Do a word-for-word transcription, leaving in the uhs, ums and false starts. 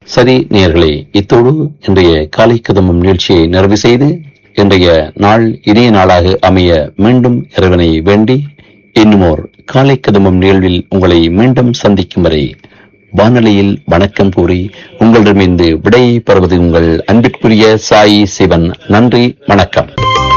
சரி நேயர்களே, இத்தோடு இன்றைய காலை கதம்பம் நிகழ்ச்சியை நிறைவு செய்து இன்றைய நாள் இனிய நாளாக அமைய மீண்டும் இறைவனை வேண்டி இன்னுமோர் காலை கதம்பம் நிகழ்வில் உங்களை மீண்டும் சந்திக்கும் வரை வானொலியில் வணக்கம் கூறி உங்களிடமிருந்து விடை பெறுவது உங்கள் அன்பிற்குரிய சாயி சிவன். நன்றி, வணக்கம்.